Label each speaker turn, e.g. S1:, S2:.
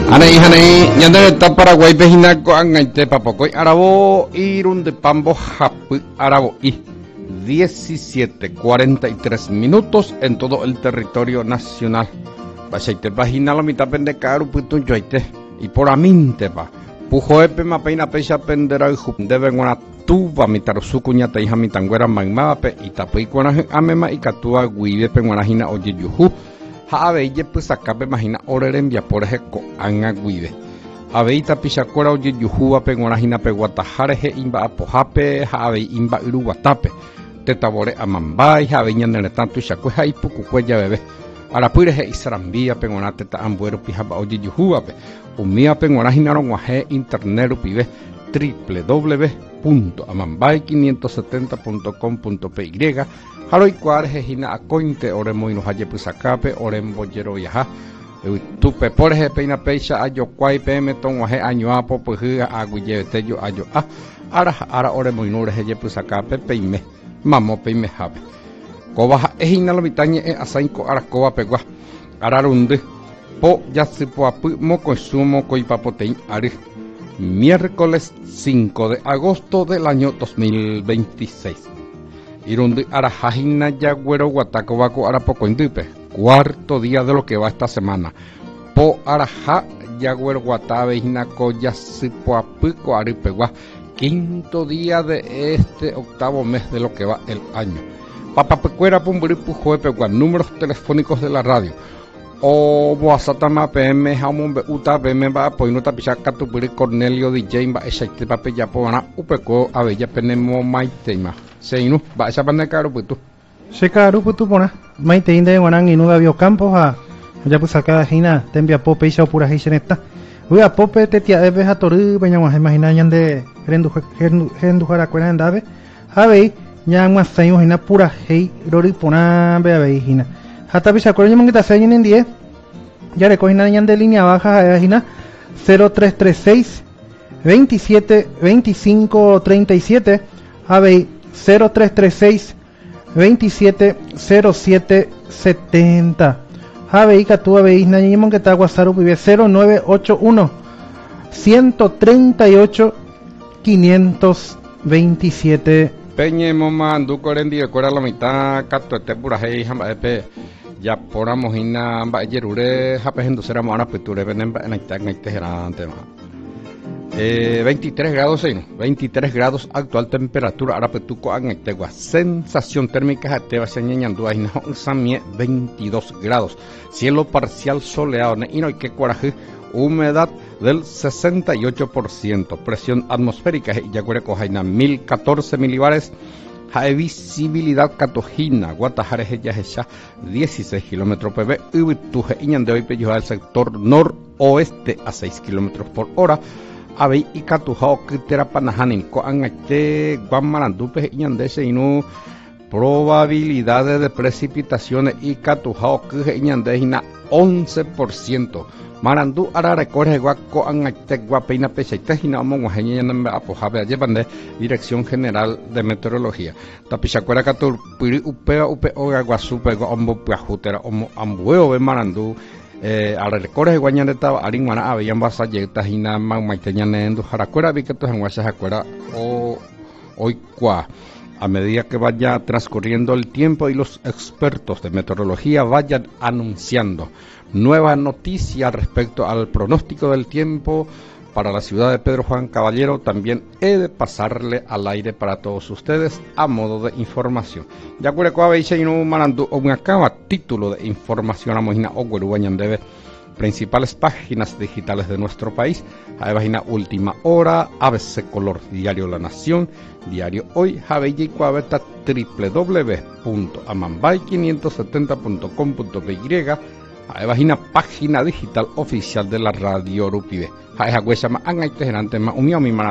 S1: Hanei, ñandereta Paraguay pejinaco angaite papocoy arabo irunde pambo japu arabo y 17:43 minutos en todo el territorio nacional. Pachaite pagina la mitad pendecaru putun yoite y por aminte pa pujoepe mapeina pecha pendera y deben una tuba mitarusuku ñata hija mitanguera magmape y tapui cuana amema y catua guide penguanajina oye yuhu. Habeye pues acá imagina oreren via por ejeco anga guide. Abeita pichacora oye yuhuba penguanajina peguatajareje imba apojape, habe imba iruguatape. Tetabore amambai, habe ñanere tanto chacue puku cuella bebé. Arapuireje isrambia penguanate ta ambuero pijaba oye yuhuba pe. Umia penguanajina ronguaje internet pibe www.amambai570.com.py Haroi cuarje hina acointe oremo ino haye pusacape orembo yero yaha tupe porje peina pecha ayo kwai peme ton waje año apo puja aguye teyo ayo ara oremo ino reje pusacape peime mamo peime habe koba hina lo mitañe asainko ara koba pegua ara runde po yasipo apu mo consumo koipapotein ari miércoles 5 de agosto del año 2026. Irundi arajajina yagüero guatacobaco arapoco indupe. Cuarto día de lo que va esta semana. Po araja yagüero guatabe hinaco yasipoapico aripegua. Quinto día de este octavo mes de lo que va el año. Papapecuera pumburipu juepegua. Números telefónicos de la radio. O boasatama PM hamumbe uta PM ba poinuta pichaka tupuri Cornelio DJ ba esaite pape yapo bana upeko abella penemo maitema seinu ba esa banda caro putu
S2: se caro putu pona maite inde wanan inuda biocampos a ya pues acá hina tembia pope isa pura hiseneta uy a pope tetia ebe hatoru peña imagina ñande rendu jara cuena ndabe habe ña más saimo hina pura hei rori pona be abe hina hasta pisa cuando yo me quita señen en 10 ya le cogí una de línea baja a Gina 0336 27 25 37 AB 0336 27 07 70 AB Catu AB Isna Ñimon que está Guasaru vive 0981 138 527
S1: Peñe moma andu corendi de cora la mitad cato este pura hei hamba epe ya poramos ina amba yerure hape hendusera mona peture benemba en este gerante 23 grados 23 grados actual temperatura arapetuco en Egtegua sensación térmica ateba señañandu aina samie 22 grados cielo parcial soleado ne ino que coraje humedad del 68%, presión atmosférica yacuere cojaina 1014 milibares, visibilidad catojina, guatajareje yajecha 16 kilómetros pb, ubituje iñande hoy peyo al sector noroeste a 6 kilómetros por hora, abei y catujao kitera panajanin ko angache guamarandupe iñande se inu probabilidades de precipitaciones y catujao que iñande hina 11%. Marandu ara recorre guaco angaite guapeina pechaite hina mongo heñen apojabe allebande Dirección General de Meteorología. Tapichacuera catur piri upea oga guasupe ombo piajutera omo ambueo be marandu ara recorre guañaneta aringuana abeyan basayeta hina maiteñanendo jaracuera biketo hanguacha jacuera o oikua. A medida que vaya transcurriendo el tiempo y los expertos de meteorología vayan anunciando nuevas noticias respecto al pronóstico del tiempo para la ciudad de Pedro Juan Caballero, también he de pasarle al aire para todos ustedes a modo de información. Ya que no manando un acaba título de información a mojina o debe principales páginas digitales de nuestro país, a página Última Hora, ABC Color, Diario La Nación, Diario Hoy, Javeyi Cuaveta, www.amambai570.com.py, a página digital oficial de la Radio Rupibe.